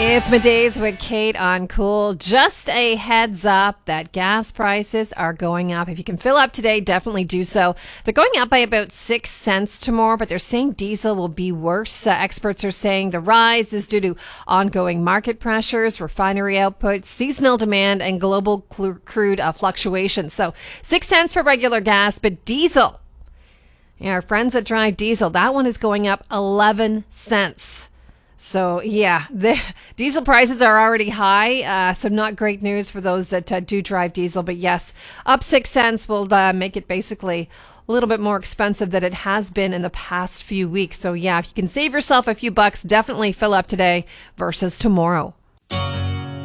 It's middays with Kate on Cool. Just a heads up that gas prices are going up. If you can fill up today, definitely do so. They're going up by about 6 cents tomorrow, but they're saying diesel will be worse. Experts are saying the rise is due to ongoing market pressures, refinery output, seasonal demand, and global crude fluctuations. So 6 cents for regular gas, but diesel, our friends that drive diesel, that one is going up 11 cents. So, yeah, the diesel prices are already high, so not great news for those that do drive diesel. But yes, up 6 cents will make it basically a little bit more expensive than it has been in the past few weeks. So, yeah, if you can save yourself a few bucks, definitely fill up today versus tomorrow.